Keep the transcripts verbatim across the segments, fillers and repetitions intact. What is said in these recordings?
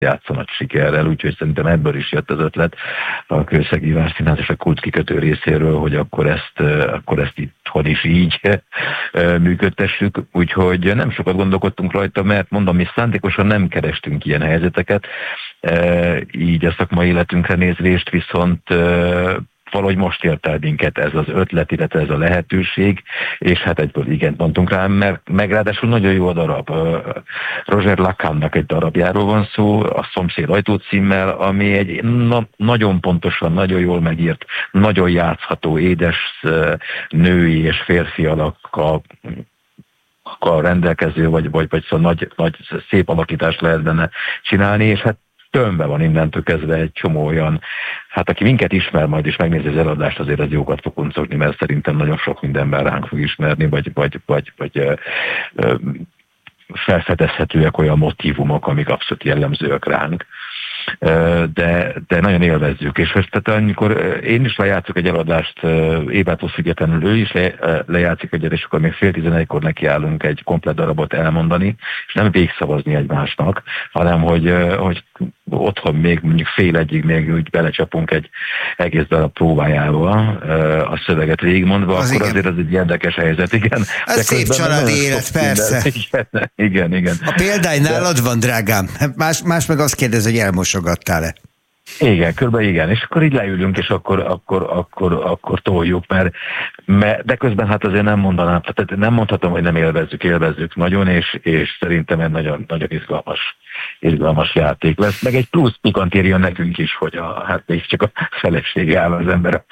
játszanak sikerrel, úgyhogy szerintem ebből is jött az ötlet a Kőszegi Iván Színház és a Kulcs kikötő részéről, hogy akkor ezt, akkor ezt itthon is így működtessük, úgyhogy nem sokat gondolkodtunk rajta, mert mondom, mi szándékosan nem kerestünk ilyen helyzeteket, így a szakmai életünkre nézvést, viszont valahogy most ért el minket ez az ötlet, illetve ez a lehetőség, és hát egyből igent mondtunk rá, mert meg ráadásul nagyon jó a darab. Roger Lacannak egy darabjáról van szó, a Szomszéd ajtó címmel, ami egy na- nagyon pontosan, nagyon jól megírt, nagyon játszható, édes női és férfi alakkal rendelkező, vagy, vagy, vagy szóval nagy, nagy szép alakítást lehet benne csinálni, és hát tömbbe van innentől kezdve egy csomó olyan, hát aki minket ismer majd is megnézi az eladást, azért az jókat fog kuncogni, mert szerintem nagyon sok mindenben ránk fog ismerni, vagy, vagy, vagy, vagy ö, ö, felfedezhetőek olyan motívumok, amik abszolút jellemzőek ránk. De, de nagyon élvezzük, és tehát amikor én is lejátszok egy eladást Ébától függetlenül, ő is le, lejátszik egyet, és akkor még fél tizenegykor nekiállunk egy komplett darabot elmondani, és nem végszavazni egymásnak, hanem hogy, hogy otthon még mondjuk fél egyig még úgy belecsapunk egy egész darab próbájával a szöveget végigmondva, az akkor igen. Azért az egy érdekes helyzet, igen. Ez de szép családi élet, persze. Igen, igen, igen. A példány nálad van, drágám. Más, más meg azt kérdez, hogy elmosogattál-e? Igen, körülbelül igen, és akkor így leülünk, és akkor, akkor, akkor, akkor toljuk, mert, mert de közben hát azért nem mondanám, tehát nem mondhatom, hogy nem élvezzük, élvezzük nagyon, és, és szerintem egy nagyon, nagyon izgalmas, izgalmas játék lesz, meg egy plusz pikantéria nekünk is, hogy a, hát még csak a feleség áll az ember,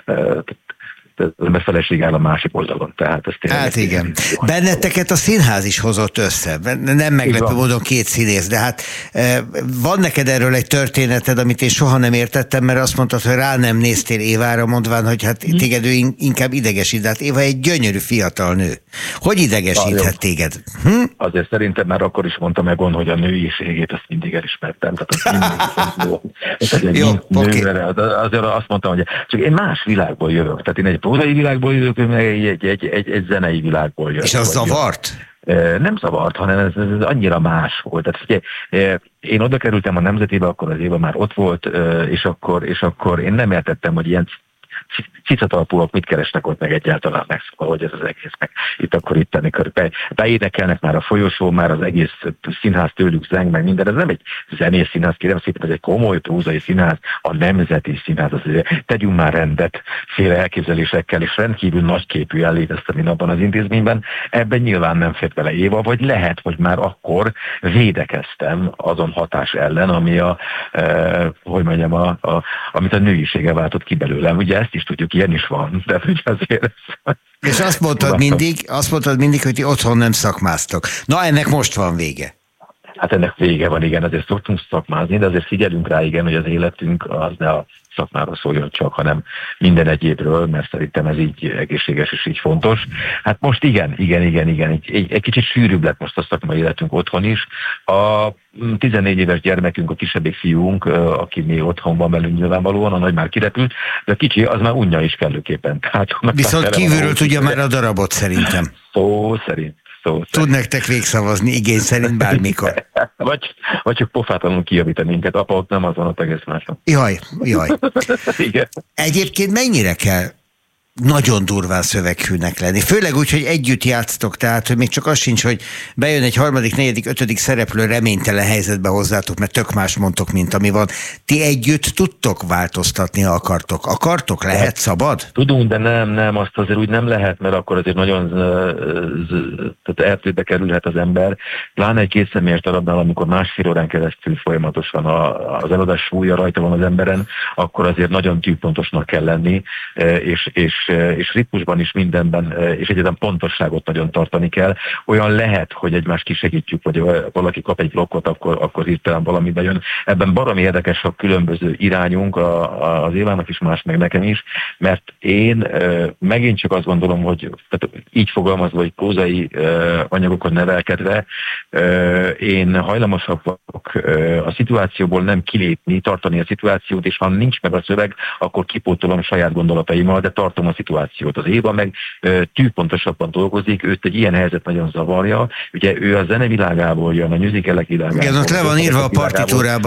a feleség áll a másik oldalon, tehát ezt tényleg... Hát igen. Benneteket a színház is hozott össze. Nem meglepő módon két színész, de hát van neked erről egy történeted, amit én soha nem értettem, mert azt mondtad, hogy rá nem néztél Évára, mondván, hogy hát téged ő inkább idegesít, de hát Éva egy gyönyörű fiatal nő. Hogy idegesíthet téged? Hm? Azért szerintem már akkor is mondtam Egon, hogy a nőiségét azt mindig elismertem. Tehát az mindig jó, oké. Azért azt mondtam, hogy csak én más világból jövök. Tehát én egy prózai világból jövök, meg egy, egy, egy, egy, egy zenei világból jövök. És az zavart? Jövök. Nem zavart, hanem ez, ez annyira más volt. Tehát, ugye, én oda kerültem a Nemzetibe, akkor az Éva már ott volt, és akkor, és akkor én nem értettem, hogy ilyen cicatalpúak mit keresnek ott meg egyáltalán, meg szóval, hogy ez az egész meg itt akkor itt amikor be, beénekelnek már a folyosó, már az egész színház tőlük zeng, meg minden, ez nem egy zenész színház, kérem szépen, ez egy komoly prózai színház, a Nemzeti Színház, azért tegyünk már rendet féle elképzelésekkel, és rendkívül nagyképű elléteztem én abban az intézményben, ebben nyilván nem fért bele Éva, vagy lehet, hogy már akkor védekeztem azon hatás ellen, ami a, e, hogy mondjam, a, a, amit a nőisége váltott ki belőlem, ugye ezt is tudjuk, ilyen is van, de hogy azért... És azt mondtad mindig, azt mondtad mindig, hogy ti otthon nem szakmáztok. Na, ennek most van vége. Hát ennek vége van, igen, azért szoktunk szakmázni, de azért figyelünk rá, igen, hogy az életünk az ne a szakmáról szóljon csak, hanem minden egyébről, mert szerintem ez így egészséges és így fontos. Hát most igen, igen, igen, igen, egy, egy, egy kicsit sűrűbb lett most a szakmai életünk otthon is. A tizennégy éves gyermekünk, a kisebbik fiúnk, aki még otthon van velünk nyilvánvalóan, a nagy már kirepült, de a kicsi az már unja is kellőképpen. Tehát, viszont kívülről tudja már a darabot szerintem. Szó szerint. Szó Tud nektek végszavazni igény szerint bármikor. vagy, vagy csak pofátlanul kijavítani minket. Apa, ott nem az van, ott egész máson. Jaj, jaj. Igen. Egyébként mennyire kell nagyon durván szöveghűnek lenni? Főleg úgy, hogy együtt játsztok, tehát hogy még csak az sincs, hogy bejön egy harmadik, negyedik, ötödik szereplő reménytelen helyzetbe hozzátok, mert tök más mondtok, mint ami van. Ti együtt tudtok változtatni, ha akartok. Akartok? Lehet? Szabad? Tudunk, de nem, nem, azt azért úgy nem lehet, mert akkor azért nagyon tehát eltőbe kerülhet az ember. Pláne egy kétszemélyes darabnál, amikor másfél órán keresztül folyamatosan a, az eladás súlya rajta van az emberen, akkor azért nagyon tűpontosnak kell lenni, és, és és ritmusban is mindenben, és egyetem pontosságot nagyon tartani kell. Olyan lehet, hogy egymást kisegítjük, vagy valaki kap egy blokkot, akkor, akkor hirtelen valami bejön. Ebben baromi érdekes a különböző irányunk, a, a, az Évának is más, meg nekem is, mert én megint csak azt gondolom, hogy tehát így fogalmazva, hogy prózai anyagokon nevelkedve, én hajlamosabb vagyok a szituációból nem kilépni, tartani a szituációt, és ha nincs meg a szöveg, akkor kipótolom saját gondolataimmal, de tartom a szituációt. Az Éva meg tűpontosabban dolgozik, őt egy ilyen helyzet nagyon zavarja. Ugye ő a zenevilágából jön, a musicalek világából. Igen, ott le van írva a partitúrában.